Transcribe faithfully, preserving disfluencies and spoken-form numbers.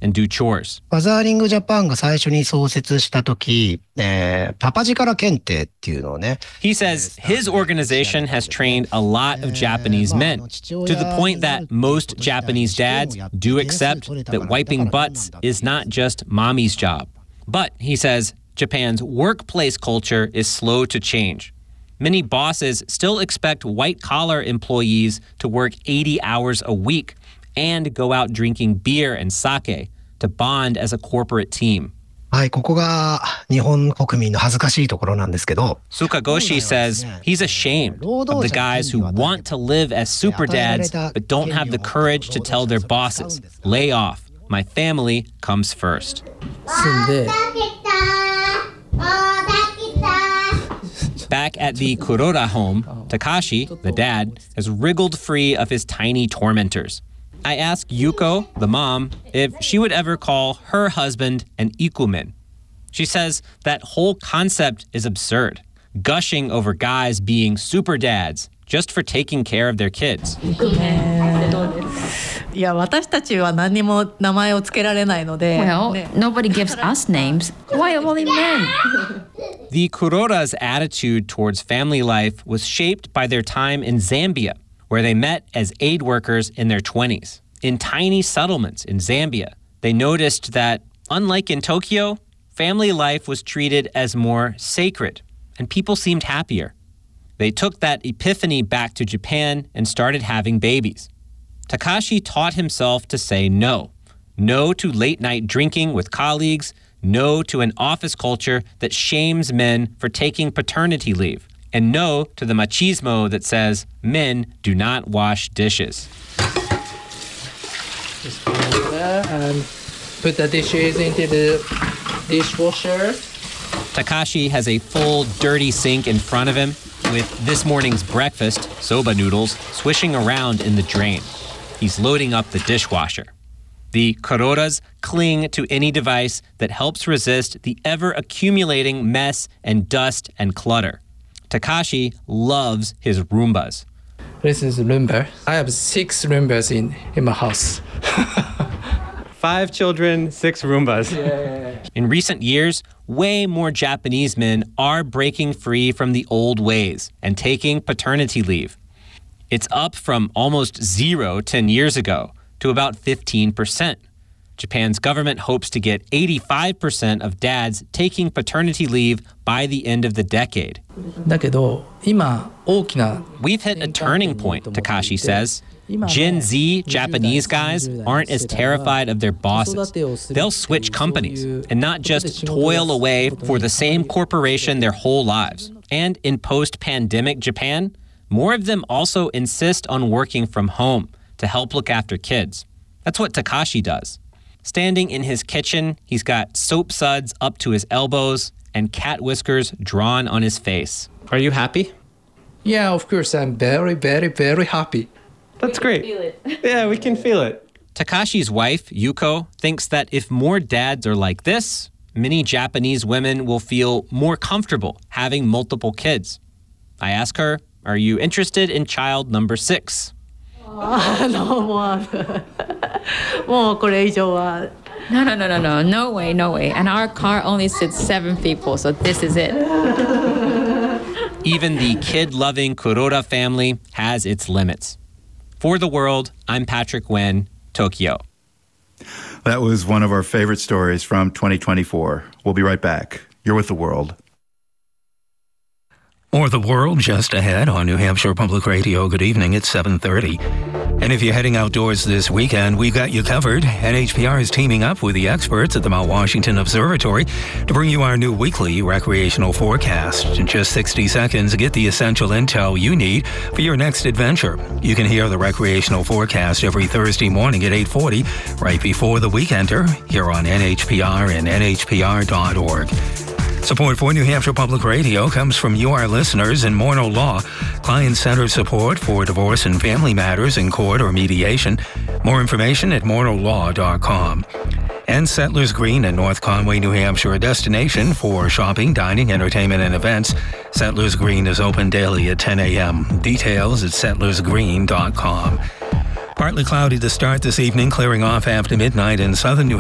and do chores. ファザーリングジャパンが最初に創設した時、えー、パパ力検定っていうのをね。 He says his organization has trained a lot of Japanese men to the point that most Japanese dads do accept that wiping butts is not just mommy's job. But, he says, Japan's workplace culture is slow to change. Many bosses still expect white-collar employees to work eighty hours a week and go out drinking beer and sake to bond as a corporate team. はい、ここが日本国民の恥ずかしいところなんですけど。 Sukagoshi says he's ashamed of the guys who want to live as super dads but don't have the courage to tell their bosses, lay off, my family comes first. 住んで Back at the Kuroda home, Takashi, the dad, has wriggled free of his tiny tormentors. I asked Yuko, the mom, if she would ever call her husband an ikumen. She says that whole concept is absurd, gushing over guys being super dads just for taking care of their kids. いや、私たちは何にも名前をつけられないので。 Well, nobody gives us names. Why only men? The Kuroda's attitude towards family life was shaped by their time in Zambia, where they met as aid workers in their twenties. In tiny settlements in Zambia, they noticed that, unlike in Tokyo, family life was treated as more sacred, and people seemed happier. They took that epiphany back to Japan and started having babies. Takashi taught himself to say no. No to late-night drinking with colleagues, no to an office culture that shames men for taking paternity leave, and no to the machismo that says men do not wash dishes. Just put it there and put the dishes into the dishwasher. Takashi has a full, dirty sink in front of him with this morning's breakfast, soba noodles, swishing around in the drain. He's loading up the dishwasher. The Kurodas cling to any device that helps resist the ever-accumulating mess and dust and clutter. Takashi loves his Roombas. This is Roomba. I have six Roombas in, in my house. Five children, six Roombas. Yeah. In recent years, way more Japanese men are breaking free from the old ways and taking paternity leave. It's up from almost zero ten years ago to about fifteen percent. Japan's government hopes to get eighty-five percent of dads taking paternity leave by the end of the decade. だけど、今、大きな We've hit a turning point, Takashi says. Gen Z Japanese guys aren't as terrified of their bosses. They'll switch companies and not just toil away for the same corporation their whole lives. And in post-pandemic Japan, more of them also insist on working from home to help look after kids. That's what Takashi does. Standing in his kitchen, he's got soap suds up to his elbows and cat whiskers drawn on his face. Are you happy? Yeah, of course, I'm very, very, very happy. That's great. Feel it. Yeah, we can feel it. Takashi's wife, Yuko, thinks that if more dads are like this, many Japanese women will feel more comfortable having multiple kids. I ask her, are you interested in child number six? No, no, No, no, no, no, no way, no way. And our car only sits seven people, so this is it. Even the kid-loving Kuroda family has its limits. For The World, I'm Patrick Nguyen, Tokyo. That was one of our favorite stories from twenty twenty-four. We'll be right back. You're with The World. Or The World just ahead on New Hampshire Public Radio. Good evening, it's seven thirty. And if you're heading outdoors this weekend, we've got you covered. N H P R is teaming up with the experts at the Mount Washington Observatory to bring you our new weekly recreational forecast. In just sixty seconds, get the essential intel you need for your next adventure. You can hear the recreational forecast every Thursday morning at eight forty, right before the weekender, here on N H P R and N H P R dot org. Support for New Hampshire Public Radio comes from you, our listeners, in Morneau Law, client-centered support for divorce and family matters in court or mediation. More information at morneau law dot com. And Settlers Green in North Conway, New Hampshire, a destination for shopping, dining, entertainment, and events. Settlers Green is open daily at ten a.m. Details at settlers green dot com. Partly cloudy to start this evening, clearing off after midnight in southern New